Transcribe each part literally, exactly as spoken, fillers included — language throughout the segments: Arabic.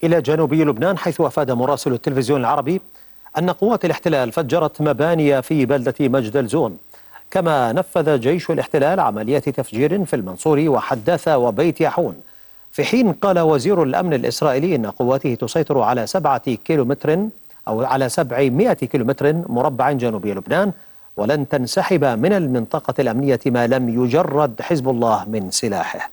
إلى جنوبي لبنان، حيث أفاد مراسل التلفزيون العربي أن قوات الاحتلال فجرت مباني في بلدة مجدلزون. كما نفذ جيش الاحتلال عمليات تفجير في المنصوري وحداثة وبيت يحون، في حين قال وزير الأمن الإسرائيلي أن قواته تسيطر على سبعة كيلومتر أو على سبعمائة كيلومتر مربع جنوبي لبنان، ولن تنسحب من المنطقة الأمنية ما لم يجرد حزب الله من سلاحه.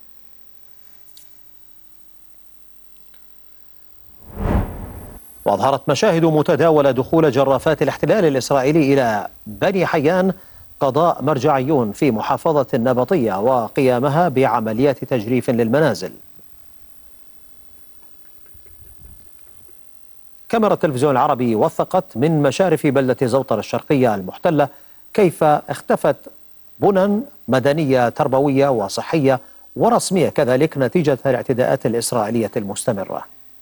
وأظهرت مشاهد متداولة دخول جرافات الاحتلال الإسرائيلي إلى بني حيان قضاء مرجعيون في محافظة النبطية وقيامها بعمليات تجريف للمنازل. كاميرا التلفزيون العربي وثقت من مشارف بلدة زوطر الشرقية المحتلة كيف اختفت بنى مدنية تربوية وصحية ورسمية كذلك نتيجة الاعتداءات الإسرائيلية المستمرة.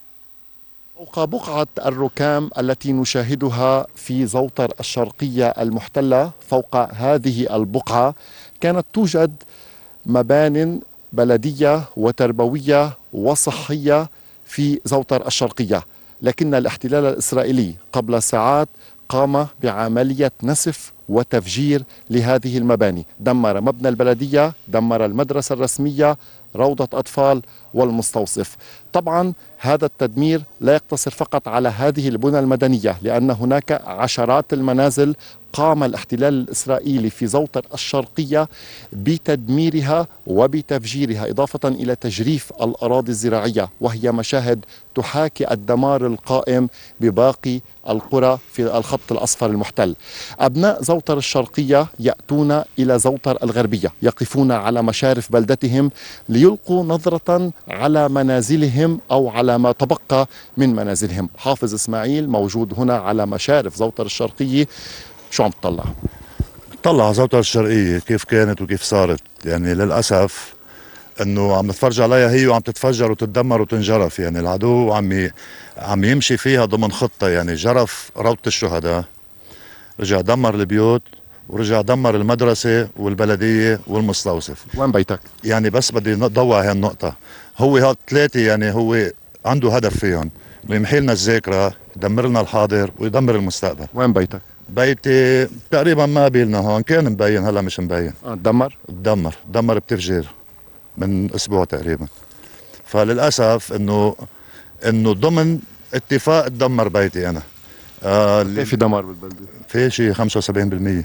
فوق بقعة الركام التي نشاهدها في زوطر الشرقية المحتلة، فوق هذه البقعة كانت توجد مبان بلدية وتربوية وصحية في زوطر الشرقية، لكن الاحتلال الإسرائيلي قبل ساعات قام بعملية نسف وتفجير لهذه المباني. دمر مبنى البلدية، دمر المدرسة الرسمية، روضة أطفال والمستوصف. طبعا هذا التدمير لا يقتصر فقط على هذه البنى المدنية، لأن هناك عشرات المنازل قام الاحتلال الإسرائيلي في زوطر الشرقية بتدميرها وبتفجيرها، إضافة إلى تجريف الأراضي الزراعية، وهي مشاهد تحاكي الدمار القائم بباقي القرى في الخط الأصفر المحتل. أبناء زوطر الشرقية يأتون إلى زوطر الغربية، يقفون على مشارف بلدتهم ليلقوا نظرة على منازلهم أو على ما تبقى من منازلهم. حافظ إسماعيل موجود هنا على مشارف زوطر الشرقية. شو عم تطلع؟ طلع زوطر الشرقية كيف كانت وكيف صارت. يعني للأسف انه عم نتفرج عليها هي وعم تتفجر وتتدمر وتنجرف. يعني العدو عم عم يمشي فيها ضمن خطة. يعني جرف روضة الشهداء، رجع دمر البيوت، ورجع دمر المدرسة والبلدية والمستوصف. وين بيتك؟ يعني بس بدي ضوع هاي النقطة. هو هاد ثلاثة يعني هو عنده هدف فيهم، يمحي لنا الذاكرة، يدمر لنا الحاضر ويدمر المستقبل. وين بيتك؟ بيتي تقريبا ما بيلنا هون، كان مبين هلا مش مبين. اه دمر؟ دمر دمر بتفجير من اسبوع تقريبا. فللاسف انه انه ضمن اتفاق تدمر بيتي انا. آه في دمار بالبلده؟ في شيء خمسة وسبعين بالمئة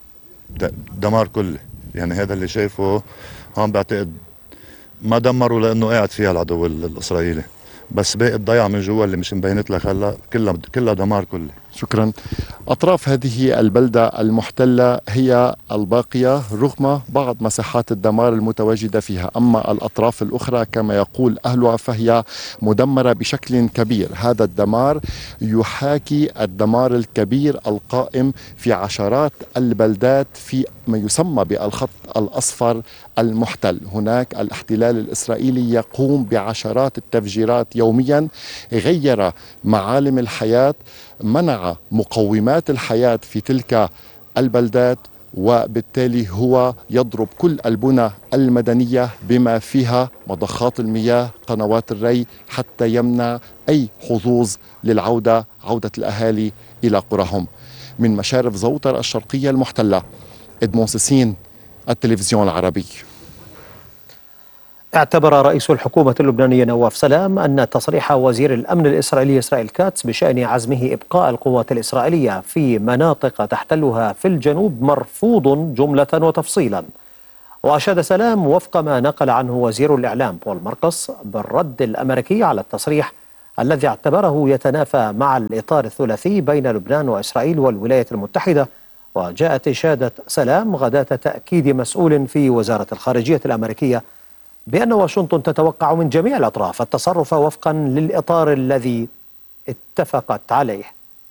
دمار كلي. يعني هذا اللي شايفه هون بعتقد ما دمروا لانه قاعد فيها العدو الاسرائيلي، بس باقي الضيعه من جوا اللي مش مبينت لك هلا كلها كلها دمار كلي. شكرا. أطراف هذه البلدة المحتلة هي الباقية رغم بعض مساحات الدمار المتواجدة فيها، أما الأطراف الأخرى كما يقول أهلها فهي مدمرة بشكل كبير. هذا الدمار يحاكي الدمار الكبير القائم في عشرات البلدات في ما يسمى بالخط الأصفر المحتل. هناك الاحتلال الإسرائيلي يقوم بعشرات التفجيرات يوميا، غير معالم الحياة، منع مقومات الحياة في تلك البلدات، وبالتالي هو يضرب كل البنى المدنية بما فيها مضخات المياه، قنوات الري، حتى يمنع أي حظوظ للعودة عودة الأهالي إلى قراهم. من مشارف زوطر الشرقية المحتلة، إدمون سيسين، التلفزيون العربي. اعتبر رئيس الحكومة اللبنانية نواف سلام أن تصريح وزير الأمن الإسرائيلي إسرائيل كاتس بشأن عزمه إبقاء القوات الإسرائيلية في مناطق تحتلها في الجنوب مرفوض جملة وتفصيلا. وأشاد سلام وفق ما نقل عنه وزير الإعلام بول ماركوس بالرد الأمريكي على التصريح الذي اعتبره يتنافى مع الإطار الثلاثي بين لبنان وإسرائيل والولايات المتحدة. وجاءت إشادة سلام غداة تأكيد مسؤول في وزارة الخارجية الأمريكية بأن واشنطن تتوقع من جميع الأطراف التصرف وفقا للإطار الذي اتفقت عليه.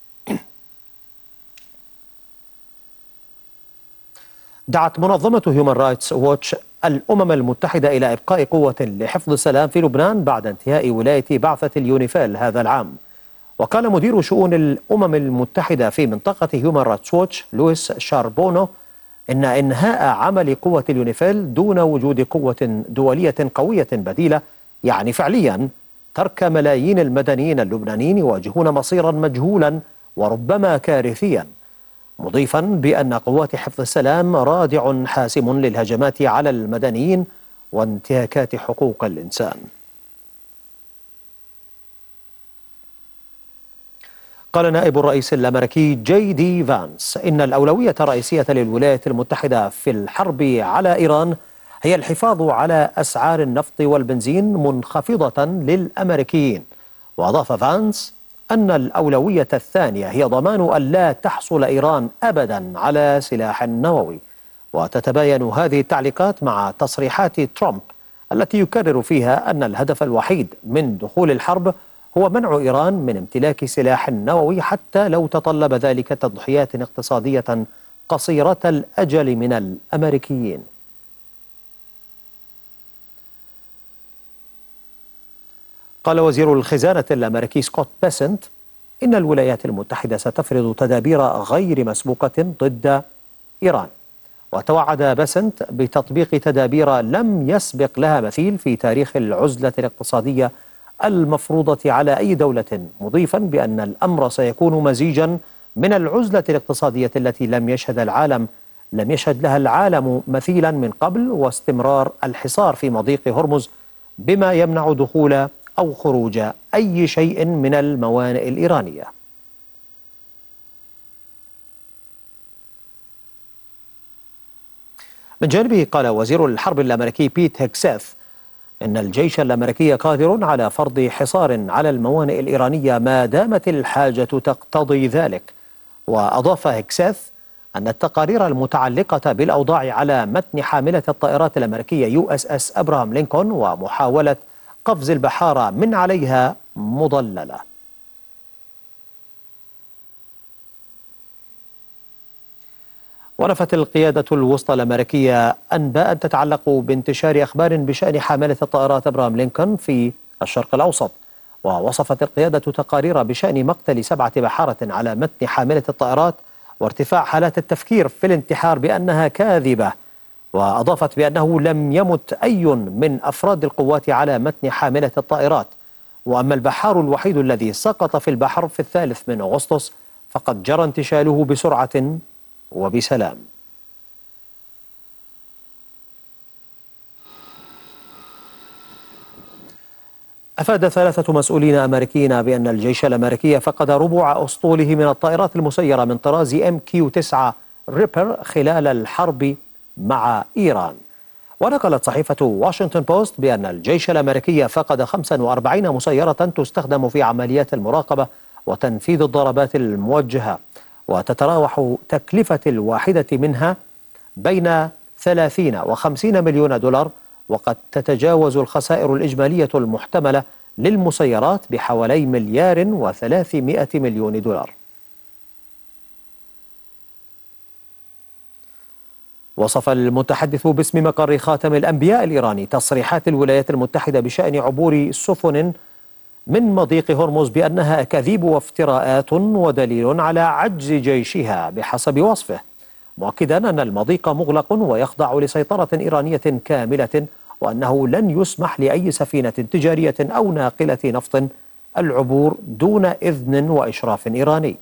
دعت منظمة هيومان رايتس ووتش الأمم المتحدة إلى إبقاء قوة لحفظ السلام في لبنان بعد انتهاء ولاية بعثة اليونيفيل هذا العام. وقال مدير شؤون الأمم المتحدة في منطقة هيومان رايتس ووتش لويس شاربونو إن إنهاء عمل قوة اليونيفيل دون وجود قوة دولية قوية بديلة يعني فعليا ترك ملايين المدنيين اللبنانيين يواجهون مصيرا مجهولا وربما كارثيا، مضيفا بأن قوات حفظ السلام رادع حاسم للهجمات على المدنيين وانتهاكات حقوق الإنسان. قال نائب الرئيس الأمريكي جي دي فانس إن الأولوية الرئيسية للولايات المتحدة في الحرب على إيران هي الحفاظ على أسعار النفط والبنزين منخفضة للأمريكيين. وأضاف فانس أن الأولوية الثانية هي ضمان أن لا تحصل إيران أبدا على سلاح نووي. وتتباين هذه التعليقات مع تصريحات ترامب التي يكرر فيها أن الهدف الوحيد من دخول الحرب هو منع إيران من امتلاك سلاح نووي حتى لو تطلب ذلك تضحيات اقتصادية قصيرة الأجل من الأمريكيين. قال وزير الخزانة الأمريكي سكوت بيسنت إن الولايات المتحدة ستفرض تدابير غير مسبوقة ضد إيران. وتوعد بيسنت بتطبيق تدابير لم يسبق لها مثيل في تاريخ العزلة الاقتصادية المفروضة على أي دولة، مضيفا بأن الأمر سيكون مزيجا من العزلة الاقتصادية التي لم يشهد العالم لم يشهد لها العالم مثيلا من قبل، واستمرار الحصار في مضيق هرمز بما يمنع دخول أو خروج أي شيء من الموانئ الإيرانية. من جانبه قال وزير الحرب الأمريكي بيت هيكسيث إن الجيش الأمريكي قادر على فرض حصار على الموانئ الإيرانية ما دامت الحاجة تقتضي ذلك. وأضاف هيكسيث أن التقارير المتعلقة بالأوضاع على متن حاملة الطائرات الأمريكية يو اس اس أبراهام لينكولن ومحاولة قفز البحارة من عليها مضللة. ونفت القيادة الوسطى الأمريكية أنباء تتعلق بانتشار أخبار بشأن حاملة الطائرات أبراهام لينكولن في الشرق الأوسط. ووصفت القيادة تقارير بشأن مقتل سبعة بحارة على متن حاملة الطائرات وارتفاع حالات التفكير في الانتحار بأنها كاذبة. وأضافت بأنه لم يمت أي من أفراد القوات على متن حاملة الطائرات، وأما البحار الوحيد الذي سقط في البحر في الثالث من أغسطس فقد جرى انتشاله بسرعة وبسلام. أفاد ثلاثة مسؤولين أمريكيين بأن الجيش الأمريكي فقد ربع أسطوله من الطائرات المسيرة من طراز إم كيو تسعة ريبر خلال الحرب مع إيران. ونقلت صحيفة واشنطن بوست بأن الجيش الأمريكي فقد خمسة وأربعين مسيرة تستخدم في عمليات المراقبة وتنفيذ الضربات الموجهة، وتتراوح تكلفة الواحدة منها بين ثلاثين وخمسين مليون دولار، وقد تتجاوز الخسائر الإجمالية المحتملة للمسيرات بحوالي مليار وثلاثمائة مليون دولار. وصف المتحدث باسم مقر خاتم الأنبياء الإيراني تصريحات الولايات المتحدة بشأن عبور سفن من مضيق هرمز بأنها أكاذيب وافتراءات ودليل على عجز جيشها بحسب وصفه، مؤكدا أن المضيق مغلق ويخضع لسيطرة إيرانية كاملة، وأنه لن يسمح لأي سفينة تجارية أو ناقلة نفط العبور دون إذن وإشراف إيراني.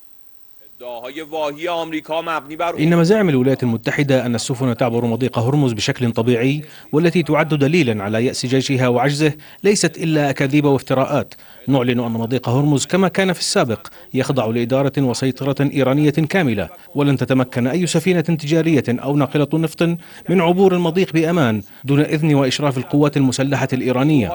إن مزاعم الولايات المتحدة أن السفن تعبر مضيق هرمز بشكل طبيعي والتي تعد دليلا على يأس جيشها وعجزه ليست إلا أكاذيب وافتراءات. نعلن أن مضيق هرمز كما كان في السابق يخضع لإدارة وسيطرة إيرانية كاملة، ولن تتمكن أي سفينة تجارية أو ناقلة نفط من عبور المضيق بأمان دون إذن وإشراف القوات المسلحة الإيرانية.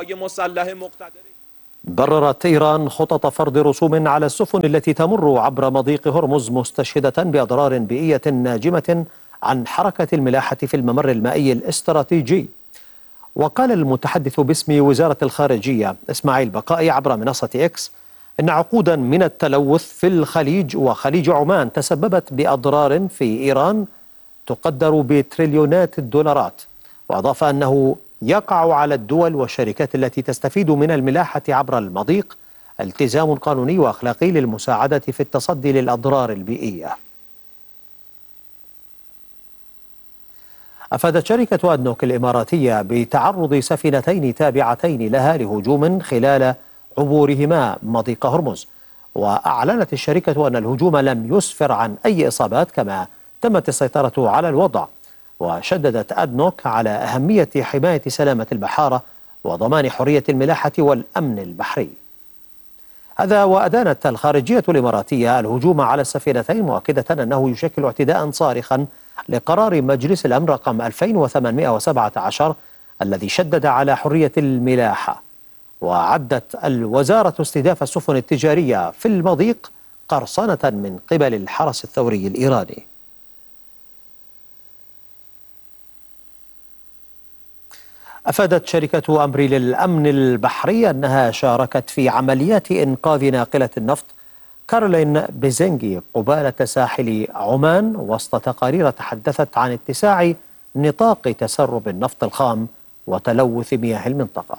بررت إيران خطط فرض رسوم على السفن التي تمر عبر مضيق هرمز، مستشهدة بأضرار بيئية ناجمة عن حركة الملاحة في الممر المائي الاستراتيجي. وقال المتحدث باسم وزارة الخارجية إسماعيل بقائي عبر منصة إكس إن عقودا من التلوث في الخليج وخليج عمان تسببت بأضرار في إيران تقدر بتريليونات الدولارات. وأضاف أنه يقع على الدول والشركات التي تستفيد من الملاحة عبر المضيق التزام قانوني وأخلاقي للمساعدة في التصدي للأضرار البيئية. أفادت شركة أدنوك الإماراتية بتعرض سفينتين تابعتين لها لهجوم خلال عبورهما مضيق هرمز. وأعلنت الشركة أن الهجوم لم يسفر عن أي إصابات، كما تمت السيطرة على الوضع. وشددت أدنوك على أهمية حماية سلامة البحارة وضمان حرية الملاحة والأمن البحري. هذا وأدانت الخارجية الإماراتية الهجوم على السفينتين، مؤكدة أنه يشكل اعتداء صارخا لقرار مجلس الأمن رقم ألفين وثمانمائة وسبعة عشر الذي شدد على حرية الملاحة. وعدت الوزارة استهداف السفن التجارية في المضيق قرصنة من قبل الحرس الثوري الإيراني. أفادت شركة أمبري للأمن البحري أنها شاركت في عمليات إنقاذ ناقلة النفط كارولين بيزنجي قبالة ساحل عمان، وسط تقارير تحدثت عن اتساع نطاق تسرب النفط الخام وتلوث مياه المنطقة.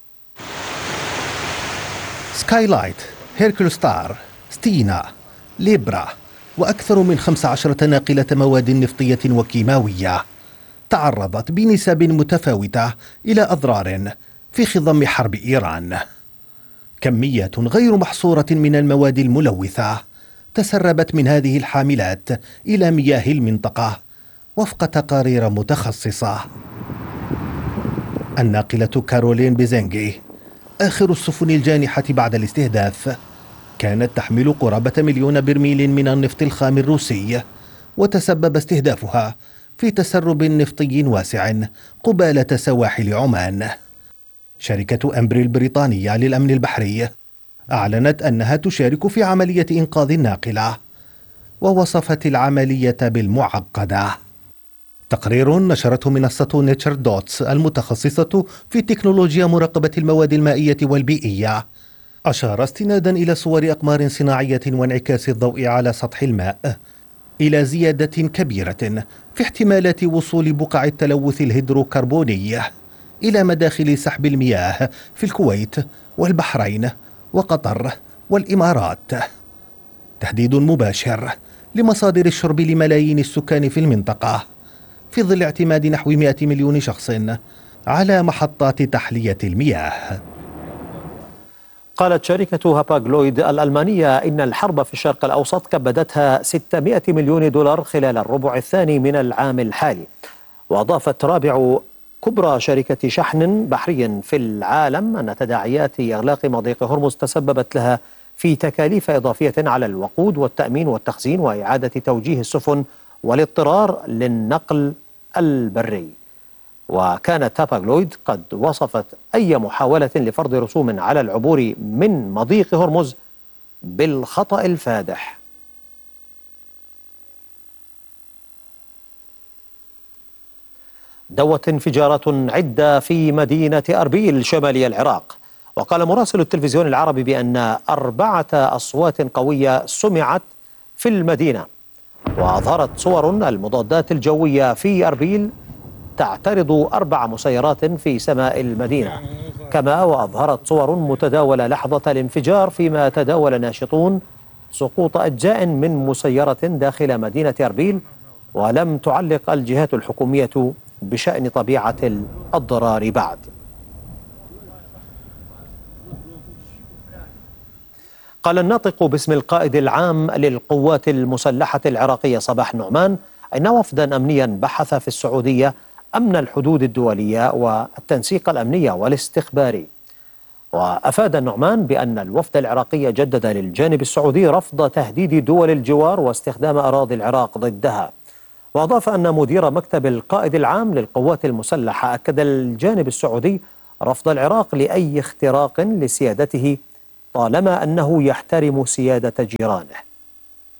سكايلايت، هيركل ستار، ستينا، ليبرا وأكثر من خمس عشرة ناقلة مواد نفطية وكيماوية تعرضت بنسب متفاوتة إلى أضرار في خضم حرب إيران. كمية غير محصورة من المواد الملوثة تسربت من هذه الحاملات إلى مياه المنطقة وفق تقارير متخصصة. الناقلة كارولين بيزنجي آخر السفن الجانحة بعد الاستهداف كانت تحمل قرابة مليون برميل من النفط الخام الروسي، وتسبب استهدافها في تسرب نفطي واسع قبالة سواحل عمان. شركة أمبري البريطانية للأمن البحري أعلنت أنها تشارك في عملية إنقاذ الناقلة، ووصفت العملية بالمعقدة. تقرير نشرته منصة نيتشر دوتس المتخصصة في تكنولوجيا مراقبة المواد المائية والبيئية أشار استنادا إلى صور أقمار صناعية وانعكاس الضوء على سطح الماء إلى زيادة كبيرة في احتمالات وصول بقع التلوث الهيدروكربوني إلى مداخل سحب المياه في الكويت والبحرين وقطر والإمارات. تهديد مباشر لمصادر الشرب لملايين السكان في المنطقة في ظل اعتماد نحو مئة مليون شخص على محطات تحلية المياه. قالت شركة هاباغلويد الألمانية إن الحرب في الشرق الأوسط كبدتها ستمائة مليون دولار خلال الربع الثاني من العام الحالي. وأضافت رابع كبرى شركة شحن بحري في العالم أن تداعيات إغلاق مضيق هرمز تسببت لها في تكاليف إضافية على الوقود والتأمين والتخزين وإعادة توجيه السفن والاضطرار للنقل البري. وكانت هاباغلويد قد وصفت أي محاولة لفرض رسوم على العبور من مضيق هرمز بالخطأ الفادح. دوت انفجارات عدة في مدينة أربيل شمالي العراق. وقال مراسل التلفزيون العربي بأن أربعة أصوات قوية سمعت في المدينة. وأظهرت صور المضادات الجوية في أربيل تعترض أربع مسيرات في سماء المدينة، كما وأظهرت صور متداولة لحظة الانفجار، فيما تداول ناشطون سقوط أجزاء من مسيرة داخل مدينة أربيل. ولم تعلق الجهات الحكومية بشأن طبيعة الضرار بعد. قال الناطق باسم القائد العام للقوات المسلحة العراقية صباح النعمان إن وفدا أمنيا بحث في السعودية أمن الحدود الدولية والتنسيق الأمني والاستخباري. وأفاد النعمان بأن الوفد العراقي جدد للجانب السعودي رفض تهديد دول الجوار واستخدام أراضي العراق ضدها. وأضاف أن مدير مكتب القائد العام للقوات المسلحة أكد الجانب السعودي رفض العراق لأي اختراق لسيادته طالما أنه يحترم سيادة جيرانه.